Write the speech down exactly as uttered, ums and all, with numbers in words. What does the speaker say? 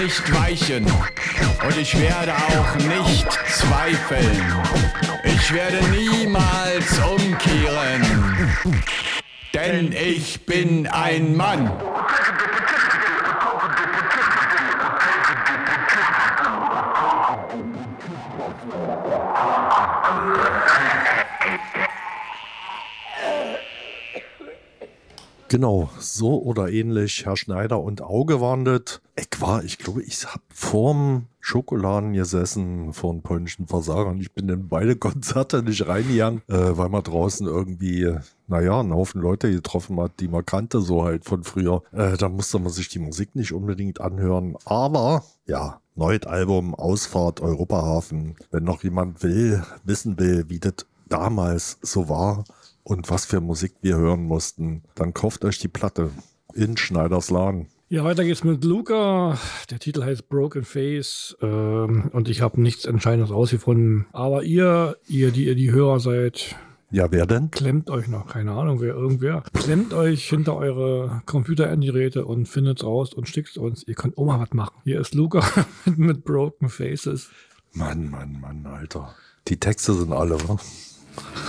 nicht weichen und ich werde auch nicht zweifeln. Ich werde niemals umkehren, denn ich bin ein Mann. Genau, so oder ähnlich, Herr Schneider und Auge waren das. Ich war, ich glaube, ich habe vorm Schokoladen gesessen, vor den polnischen Versagern. Ich bin in beide Konzerte nicht reingegangen, äh, weil man draußen irgendwie, naja, einen Haufen Leute getroffen hat, die man kannte, so halt von früher. Äh, da musste man sich die Musik nicht unbedingt anhören. Aber, ja, neues Album, Ausfahrt, Europahafen. Wenn noch jemand will, wissen will, wie das damals so war und was für Musik wir hören mussten, dann kauft euch die Platte in Schneiders Laden. Ja, weiter geht's mit Luca. Der Titel heißt Broken Face ähm, und ich habe nichts Entscheidendes rausgefunden. Aber ihr, ihr, die ihr die Hörer seid, ja, wer denn? Klemmt euch noch, keine Ahnung, wer, irgendwer. Klemmt euch hinter eure Computerendgeräte und findet's raus und schickt's uns. Ihr könnt auch mal was machen. Hier ist Luca mit, mit Broken Faces. Mann, Mann, Mann, Alter. Die Texte sind alle, wa?